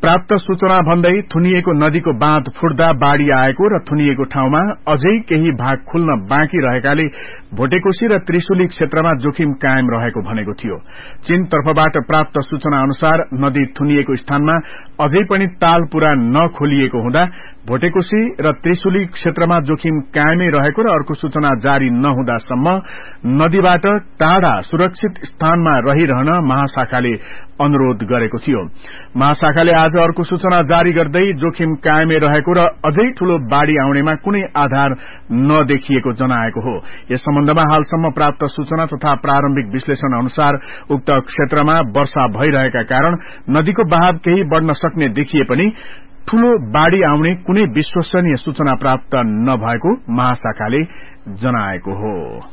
प्राप्त सूचना भन्दै थुनिएको नदीको बाँध फुट्दा बाढ़ी आएको र थुनिएको ठाउँमा अझै केही भाग खुल्न बाँकी रहेकाले भोटेकोशी र त्रिशुली क्षेत्रमा जोखिम कायम रहेको भनेको थियो। चीन तर्फबाट प्राप्त सूचना अनुसार नदी थुनिएको स्थानमा अझै पनि ताल पूरा नखोलिएको हुँदा भोटेकोशी र त्रिशुली क्षेत्रमा जोखिम कायमै रहेको र अर्को सूचना जारी नहुँदासम्म नदीबाट टाढा सुरक्षित स्थानमा रहिरहन महाशाखाले अनुरोध गरेको थियो। महाशाखाले आज अर्को सूचना जारी गर्दै जोखिम कायमै रहेको र अझै ठूलो बाढ़ी आउनेमा कुनै आधार नदेखिएको जनाएको हो। यस सम्बन्धमा हालसम्म प्राप्त सूचना तथा प्रारम्भिक विश्लेषण अनुसार उक्त क्षेत्रमा वर्षा भइरहेका कारण नदीको बहाव केही बढ़न सक्ने देखिए पनि ठूलो बाढ़ी आउने कुनै विश्वसनीय सूचना प्राप्त नभएको महाशाखाले जनाएको हो।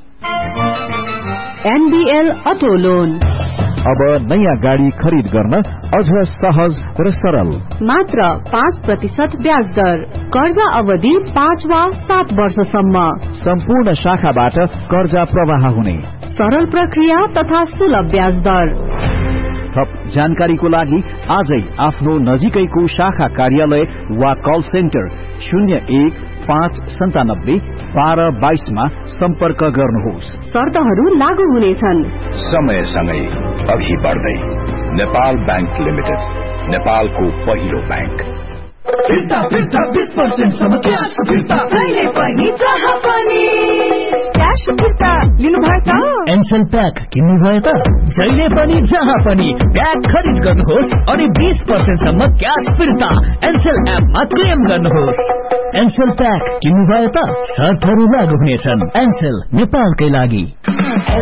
एनबीएल अटो लोन अब नयाँ गाड़ी खरिद गर्न अझ सहज र सरल। मात्र 5% ब्याज दर, कर्जा अवधि 5 वा 7 वर्षसम्म। सम्पूर्ण शाखाबाट कर्जा प्रवाह हुने सरल प्रक्रिया तथा सुलभ ब्याज दर। थप जानकारीको लागि आजै आफ्नो नजिकैको शाखा कार्यालय वा कल सेन्टर 0159521222 मा सम्पर्क गर्नुहोस्। शर्तहरू लागू हुनेछन्। समयसँगै अघि बढ्दै नेपाल बैंक लिमिटेड, नेपालको पहिलो बैंक। फिर्ता 20% सम्म क्याश फिर्ता, जहिले पनि जहाँ पनि क्याश फिर्ता लिनुभयो त? एनसेल प्याक किन्नुभयो त? जहिले पनि जहाँ पनि प्याक खरिद गर्नुहोस् अनि 20% सम्म क्याश फिर्ता एनसेल एपमा क्लेम गर्नुहोस्। एनसेल प्याक किन्नुभयो त? शर्तहरू लागू हुनेछन्। एनसेल नेपालकै लागि।